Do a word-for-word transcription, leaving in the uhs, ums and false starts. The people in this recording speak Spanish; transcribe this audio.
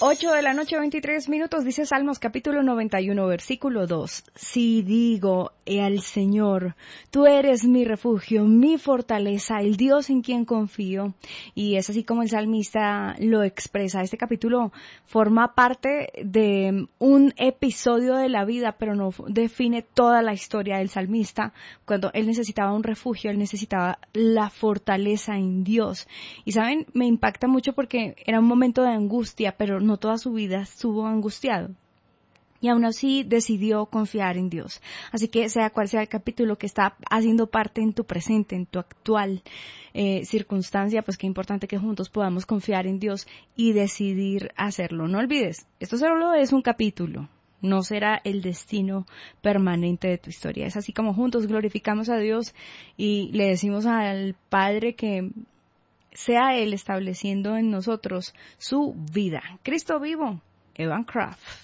ocho de la noche, veintitrés minutos, dice Salmos capítulo noventa y uno, versículo dos. Si digo al Señor, tú eres mi refugio, mi fortaleza, el Dios en quien confío. Y es así como el salmista lo expresa. Este capítulo forma parte de un episodio de la vida, pero no define toda la historia del salmista. Cuando él necesitaba un refugio, él necesitaba la fortaleza en Dios. Y saben, me impacta mucho porque era un momento de angustia, pero no toda su vida estuvo angustiado. Y aún así decidió confiar en Dios. Así que sea cual sea el capítulo que está haciendo parte en tu presente, en tu actual eh, circunstancia, pues qué importante que juntos podamos confiar en Dios y decidir hacerlo. No olvides, esto solo es un capítulo. No será el destino permanente de tu historia. Es así como juntos glorificamos a Dios y le decimos al Padre que sea Él estableciendo en nosotros su vida. Cristo vivo, Evan Craft.